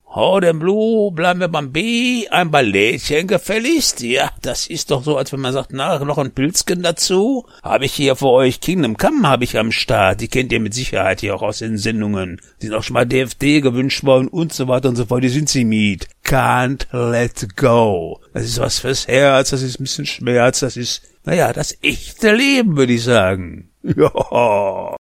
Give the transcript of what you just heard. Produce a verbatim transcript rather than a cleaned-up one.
Oh, dem Blue, bleiben wir beim B, ein Balletchen gefälligst? Ja, das ist doch so, als wenn man sagt, na, noch ein Pilzchen dazu? Habe ich hier für euch Kingdom Come habe ich am Start. Die kennt ihr mit Sicherheit hier auch aus den Sendungen. Die sind auch schon mal D F D gewünscht worden und so weiter und so fort. Die sind sie mit. Can't let go. Das ist was fürs Herz, das ist ein bisschen Schmerz, das ist, naja, das echte Leben, würde ich sagen. Ja.